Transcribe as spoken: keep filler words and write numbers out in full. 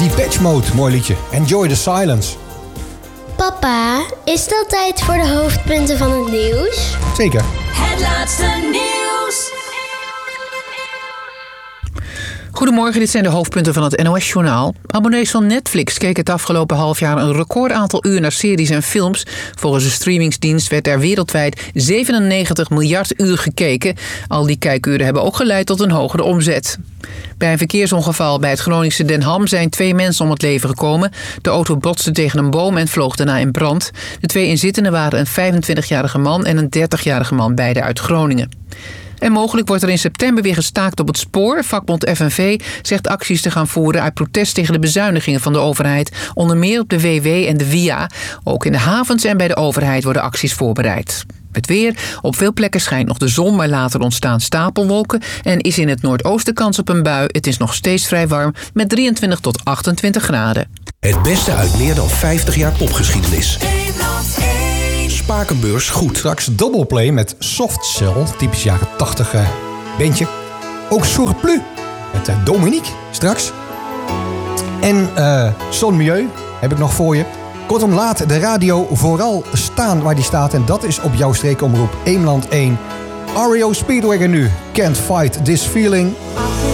Depeche Mode, mooi liedje. Enjoy the silence. Papa, is het al tijd voor de hoofdpunten van het nieuws? Zeker. Het laatste nieuws. Goedemorgen, dit zijn de hoofdpunten van het N O S-journaal. Abonnees van Netflix keken het afgelopen half jaar een record aantal uur naar series en films. Volgens de streamingsdienst werd er wereldwijd zevenennegentig miljard uur gekeken. Al die kijkuren hebben ook geleid tot een hogere omzet. Bij een verkeersongeval bij het Groningse Den Ham zijn twee mensen om het leven gekomen. De auto botste tegen een boom en vloog daarna in brand. De twee inzittenden waren een vijfentwintigjarige man en een dertigjarige man, beide uit Groningen. En mogelijk wordt er in september weer gestaakt op het spoor. Vakbond F N V zegt acties te gaan voeren uit protest tegen de bezuinigingen van de overheid. Onder meer op de W W en de Via. Ook in de havens en bij de overheid worden acties voorbereid. Het weer. Op veel plekken schijnt nog de zon, maar later ontstaan stapelwolken. En is in het noordoosten kans op een bui. Het is nog steeds vrij warm met drieëntwintig tot achtentwintig graden. Het beste uit meer dan vijftig jaar popgeschiedenis. Spakenbeurs goed. Straks Doubleplay met Soft Cell, typisch jaren tachtig uh, bandje. Ook Surplus met uh, Dominique straks. En uh, Son Milieu heb ik nog voor je. Kortom, laat de radio vooral staan waar die staat. En dat is op jouw streekomroep Eemland één. R E O Speedwagon nu. Can't Fight This Feeling.